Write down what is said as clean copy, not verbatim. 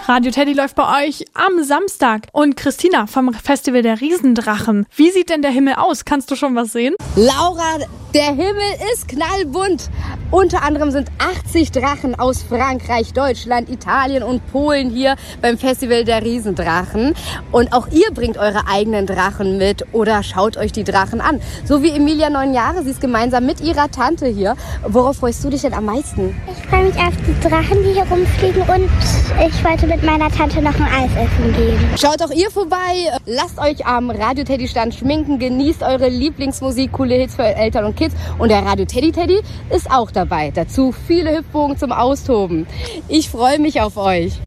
Radio Teddy läuft bei euch am Samstag. Und Christina vom Festival der Riesendrachen. Wie sieht denn der Himmel aus? Kannst du schon was sehen? Laura, der Himmel ist knallbunt. Unter anderem sind 80 Drachen aus Frankreich, Deutschland, Italien und Polen hier beim Festival der Riesendrachen. Und auch ihr bringt eure eigenen Drachen mit oder schaut euch die Drachen an. So wie Emilia 9 Jahre, sie ist gemeinsam mit ihrer Tante hier. Worauf freust du dich denn am meisten? Ich freue mich auf die Drachen, die hier rumfliegen, und ich wollte mit meiner Tante noch ein Eis essen gehen. Schaut auch ihr vorbei, lasst euch am Radio Teddy Stand schminken, genießt eure Lieblingsmusik, coole Hits für Eltern und Kids, und der Radio Teddy ist auch dabei. Dazu viele Hüpfbogen zum Austoben. Ich freue mich auf euch.